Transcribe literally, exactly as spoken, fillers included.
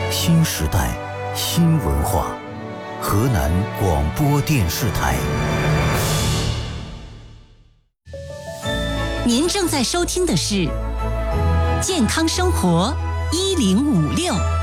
新时代，新文化。河南广播电视台。 您正在收听的是《健康生活一零五六》。